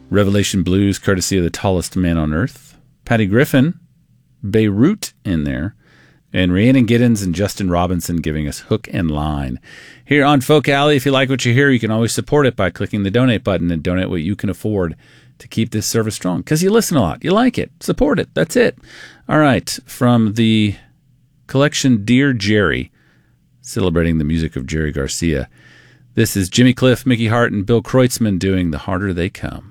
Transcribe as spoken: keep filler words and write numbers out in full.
Revelation Blues, courtesy of the tallest man on earth. Patty Griffin, Beirut in there. And Rhiannon Giddens and Justin Robinson giving us Hook and Line. Here on Folk Alley, if you like what you hear, you can always support it by clicking the donate button and donate what you can afford to keep this service strong. Because you listen a lot. You like it. Support it. That's it. All right. From the collection Dear Jerry, celebrating the music of Jerry Garcia, this is Jimmy Cliff, Mickey Hart, and Bill Kreutzmann doing The Harder They Come.